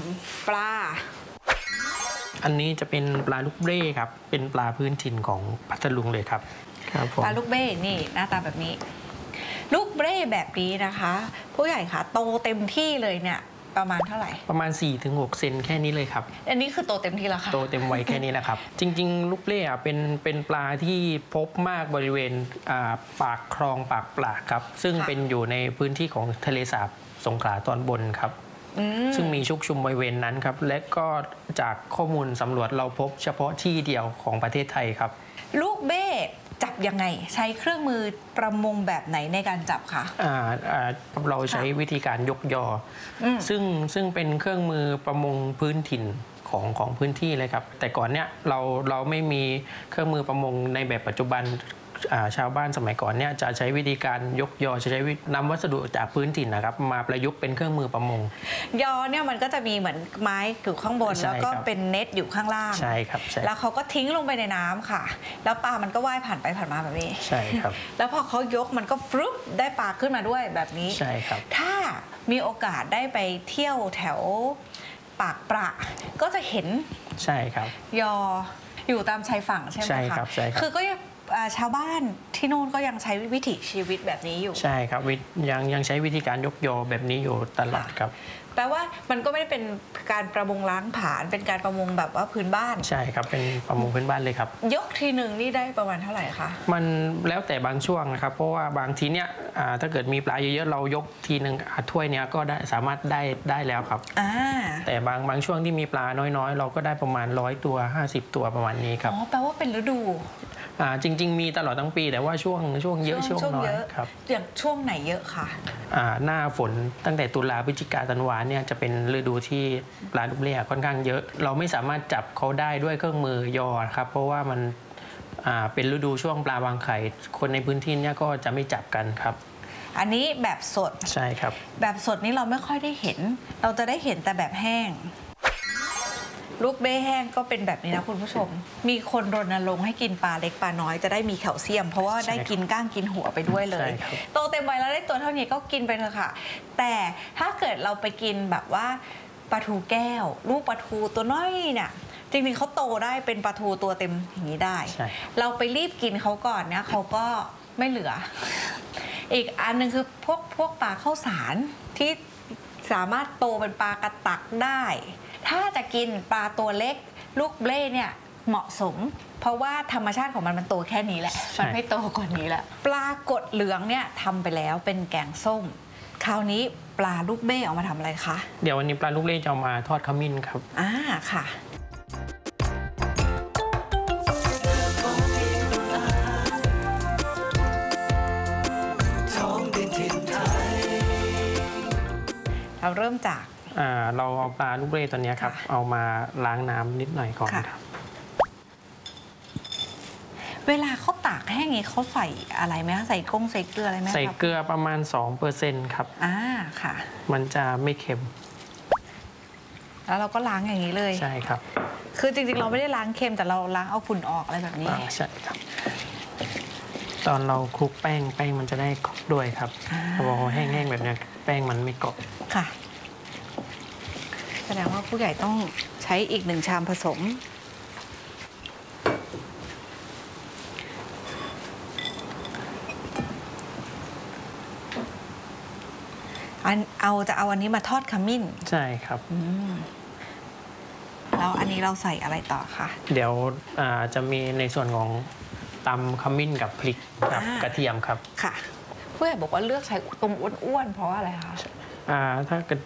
ปลาอันนี้จะเป็นปลาลูกเบ้ครับเป็นปลาพื้นถิ่นของพัทลุงเลยครับครับผมปลาลูกเบ้นี่หน้าตาแบบนี้ลูกเบ้แบบนี้นะคะผู้ใหญ่คะโตเต็มที่เลยเนี่ยประมาณเท่าไหร่ประมาณ 4-6 เซนแค่นี้เลยครับอันนี้คือโตเต็มที่แล้วค่ะโตเต็มวัยแค่นี้แหละครับจริงๆลูกเบ้เป็นปลาที่พบมากบริเวณปากคลองปากปลาครับซึ่งเป็นอยู่ในพื้นที่ของทะเลสาบสงขลาตอนบนครับซึ่งมีชุกชุมบริเวณนั้นครับและก็จากข้อมูลสำรวจเราพบเฉพาะที่เดียวของประเทศไทยครับลูกเบ้จับยังไงใช้เครื่องมือประมงแบบไหนในการจับคะเราใช้วิธีการยกยอซึ่งเป็นเครื่องมือประมงพื้นถิ่นของพื้นที่เลยครับแต่ก่อนเนี้ยเราไม่มีเครื่องมือประมงในแบบปัจจุบันชาวบ้านสมัยก่อนเนี่ยจะใช้วิธีการยกยอใช้นำวัสดุจากพื้นถิ่นนะครับมาประยุกต์เป็นเครื่องมือประมงยอเนี่ยมันก็จะมีเหมือนไม้อยู่ข้างบนแล้วก็เป็นเน็ตอยู่ข้างล่างใช่ครับแล้วเขาก็ทิ้งลงไปในน้ำค่ะแล้วปลามันก็ว่ายผ่านไปผ่านมาแบบนี้ใช่ครับแล้วพอเขายกมันก็ฟลุ๊บได้ปลาขึ้นมาด้วยแบบนี้ใช่ครับถ้ามีโอกาสได้ไปเที่ยวแถวปากปลาก็จะเห็นใช่ครับยออยู่ตามชายฝั่งใช่ไหมคะใช่ครับใช่ครับคือก็ชาวบ้านที่นู่นก็ยังใช้วิถีชีวิตแบบนี้อยู่ใช่ครับยังใช้วิธีการยกยอแบบนี้อยู่ตลอดครับแปลว่ามันก็ไม่ได้เป็นการประมงล้างผลาญเป็นการประมงแบบว่าพื้นบ้านใช่ครับเป็นประมงพื้นบ้านเลยครับยกทีหนึ่งนี่ได้ประมาณเท่าไหร่คะมันแล้วแต่บางช่วงนะครับเพราะว่าบางทีเนี้ยถ้าเกิดมีปลาเยอะๆเรายกทีหนึ่งถ้วยเนี้ยก็ได้สามารถได้แล้วครับแต่บางช่วงที่มีปลาน้อยๆเราก็ได้ประมาณ100 ตัว50 ตัวประมาณนี้ครับอ๋อแปลว่าเป็นฤดูจริงๆมีตลอดทั้งปีแต่ว่าช่วงเยอะช่วงน้อยครับอย่างช่วงไหนเยอะค่ะหน้าฝนตั้งแต่ตุลาพฤศจิกาธันวาเนี่ยจะเป็นฤดูที่ปลาลูกเบ้ค่อนข้างเยอะเราไม่สามารถจับเขาได้ด้วยเครื่องมือยอครับเพราะว่ามันเป็นฤดูช่วงปลาวางไข่คนในพื้นที่เนี่ยก็จะไม่จับกันครับอันนี้แบบสดใช่ครับแบบสดนี่เราไม่ค่อยได้เห็นเราจะได้เห็นแต่แบบแห้งลูกเบ้แห้งก็เป็นแบบนี้นะคุณผู้ชมมีคนรณรงค์ให้กินปลาเล็กปลาน้อยจะได้มีแคลเซียมเพราะว่าได้กินก้างกินหัวไปด้วยเลยโตเต็มวัยแล้วได้ตัวเท่านี้ก็กินไปเถอะค่ะแต่ถ้าเกิดเราไปกินแบบว่าปลาทูแก้วลูกปลาทูตัวน้อยเนี่ยจริงๆเขาโตได้เป็นปลาทูตัวเต็มอย่างนี้ได้เราไปรีบกินเขาก่อนเนี่ยเขาก็ไม่เหลืออีกอันนึงคือพวกปลาข้าวสารที่สามารถโตเป็นปลากระตักได้ถ้าจะกินปลาตัวเล็กลูกเบ้เนี่ยเหมาะสมเพราะว่าธรรมชาติของมันโตแค่นี้แหละมันไม่โตกว่านี้แล้วปลากดเหลืองเนี่ยทำไปแล้วเป็นแกงส้มคราวนี้ปลาลูกเบ้เอามาทำอะไรคะเดี๋ยววันนี้ปลาลูกเบ้จะเอามาทอดขมิ้นครับค่ะเราเริ่มจากเราเอาปลาลูกเบ้ตัวนี้ครับเอามาล้างน้ำนิดหน่อยก่อนครับเวลาเขาตากแห้งนี้เขาใส่อะไรไหมคะใส่เกลืออะไรไหมใส่เกลือประมาณ 2%ครับค่ะมันจะไม่เค็มแล้วเราก็ล้างอย่างนี้เลยใช่ครับคือจริงๆเราไม่ได้ล้างเค็มแต่เราล้างเอาฝุ่นออกอะไรแบบนี้ใช่ครับตอนเราคลุกแป้งมันจะได้กรอบด้วยครับพอแห้งๆแบบนี้แป้งมันไม่กรอบค่ะแสดงว่าผู้ใหญ่ต้องใช้อีก1 ชามผสมจะเอาอันนี้มาทอดขมิ้นใช่ครับแล้วอันนี้เราใส่อะไรต่อคะเดี๋ยวจะมีในส่วนของตำขมิ้นกับพริกกับกระเทียมครับค่ะผู้ใหญ่บอกว่าเลือกใช้ตรงอ้วนๆเพราะอะไรคะถ้าเกิด